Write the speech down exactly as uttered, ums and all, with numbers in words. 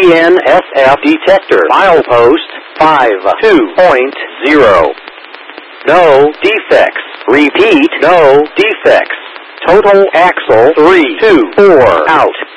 N S F detector. Milepost five two point zero. No defects. Repeat, no defects. Total axle three two four out.